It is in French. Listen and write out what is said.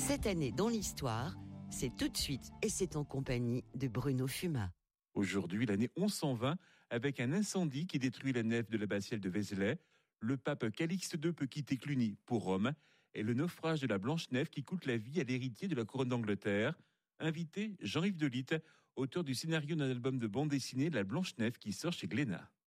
Cette année dans l'histoire, c'est tout de suite et c'est en compagnie de Bruno Fumat. Aujourd'hui, l'année 1120, avec un incendie qui détruit la nef de l'abbatiale de Vézelay, le pape Calixte II peut quitter Cluny pour Rome et le naufrage de la Blanche-Nef qui coûte la vie à l'héritier de la couronne d'Angleterre. Invité Jean-Yves Delitte, auteur du scénario d'un album de bande dessinée La Blanche-Nef qui sort chez Glénat.